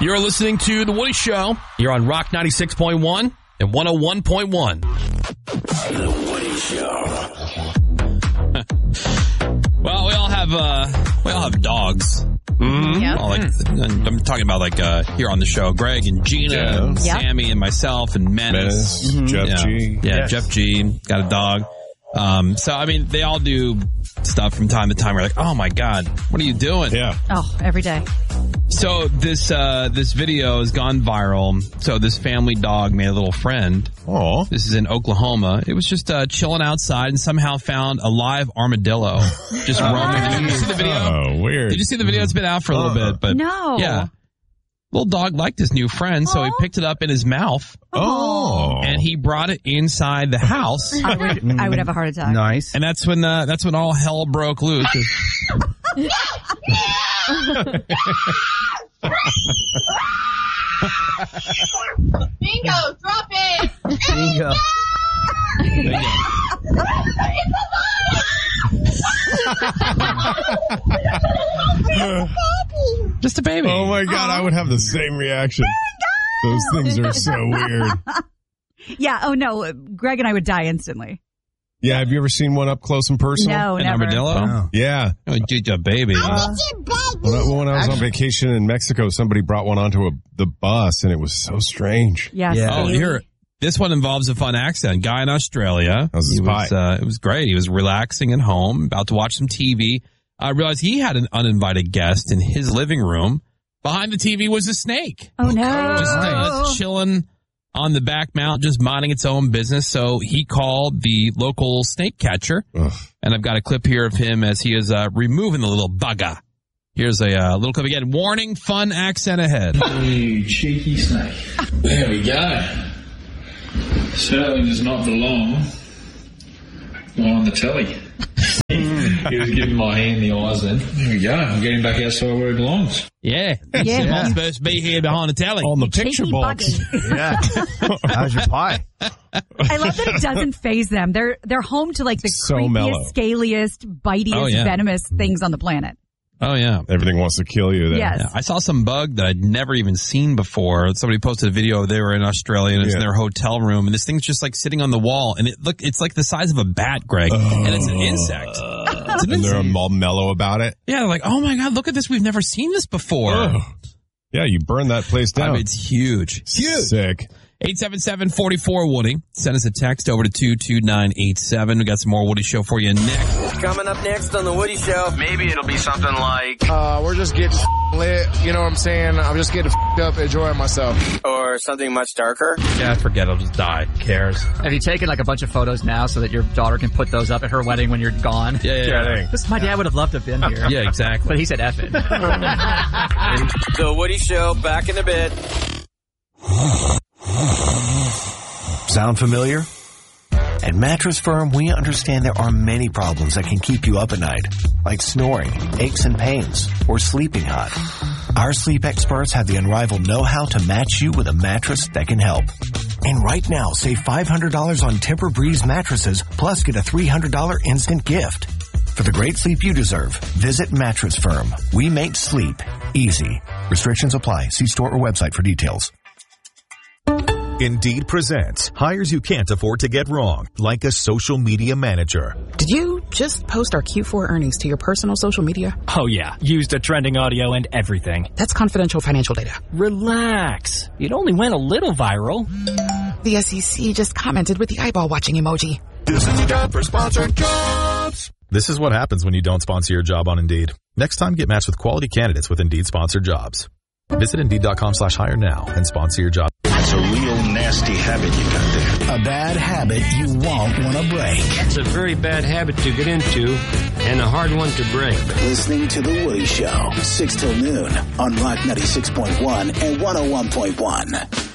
You're listening to The Woody Show. You're on Rock 96.1 and 101.1. The Woody Show. Well, we all have dogs. Mm-hmm. Yep. I'm talking about here on the show, Greg and Gina, and Sammy and myself and Menace. Mm-hmm. Jeff G. Yeah, yes. Jeff G. Got a dog. So, I mean, they all do stuff from time to time. We're like, oh my God, what are you doing? Yeah. Oh, every day. So this video has gone viral. So this family dog made a little friend. Oh. This is in Oklahoma. It was just chilling outside and somehow found a live armadillo just roaming. Did you see the video? Oh, weird. Did you see the video? It's been out for a little bit, but no. Yeah. Little dog liked his new friend, so he picked it up in his mouth. Oh. And he brought it inside the house. I would have a heart attack. Nice. And that's when all hell broke loose. Bingo, drop it! Bingo. Just a baby. Oh my God, I would have the same reaction. Those things are so weird. Yeah, oh no, Greg and I would die instantly. Yeah, have you ever seen one up close and personal? No, An never. armadillo? Oh. Yeah. Oh, dude, a baby. When I was on vacation in Mexico, somebody brought one onto the bus, and it was so strange. Yes. Yeah. Oh, here. This one involves a fun accident. Guy in Australia. It was great. He was relaxing at home, about to watch some TV. I realized he had an uninvited guest in his living room. Behind the TV was a snake. Oh, no. Just chilling on the back mount, just minding its own business. So he called the local snake catcher. Ugh. And I've got a clip here of him as he is removing the little bugger. Here's a little clip again. Warning, fun accent ahead. You cheeky snake. There we go. Certainly does not belong on the telly. He was giving my hand the eyes then. There we go. I'm getting back outside where it belongs. Yeah. Yeah. You're not supposed to be here behind the telly. On the picture Cheeky box. Yeah. How's your pie? I love that it doesn't phase them. They're home to the So creepiest, mellow. scaliest, bitiest, venomous things on the planet. Oh, yeah. Everything wants to kill you then. Yes. Yeah, I saw some bug that I'd never even seen before. Somebody posted a video. They were in Australia and it's in their hotel room, and this thing's just sitting on the wall, and it's like the size of a bat, Greg, and it's an insect. And they're all mellow about it. Yeah, they're like, oh my God, look at this. We've never seen this before. Ugh. Yeah, you burn that place down. I mean, it's huge. It's huge. Sick. 877-44-WOODY. Send us a text over to 22987. We got some more Woody Show for you next. Coming up next on the Woody Show. Maybe it'll be something like, we're just getting lit, you know what I'm saying? I'm just getting up, enjoying myself. Or something much darker. Yeah, forget it. I'll just die. Who cares? Have you taken a bunch of photos now so that your daughter can put those up at her wedding when you're gone? Yeah. My dad would have loved to have been here. Yeah, exactly. But he said F it. The Woody Show, back in a bit. Sound familiar? At Mattress Firm, we understand there are many problems that can keep you up at night, like snoring, aches and pains, or sleeping hot. Our sleep experts have the unrivaled know-how to match you with a mattress that can help. And right now, save $500 on Tempur-Breeze mattresses, plus get a $300 instant gift. For the great sleep you deserve, visit Mattress Firm. We make sleep easy. Restrictions apply. See store or website for details. Indeed presents hires you can't afford to get wrong, like a social media manager. Did you just post our Q4 earnings to your personal social media? Oh yeah, used the trending audio and everything. That's confidential financial data. Relax. It only went a little viral. The SEC just commented with the eyeball watching emoji. This is a job for sponsored jobs. This is what happens when you don't sponsor your job on Indeed. Next time, get matched with quality candidates with Indeed sponsored jobs. Visit Indeed.com/hire now and sponsor your job. it's a real nasty habit you got there. A bad habit you won't want to break. It's a very bad habit to get into and a hard one to break. Listening to The Woody Show, 6 till noon on Rock 96.1 and 101.1.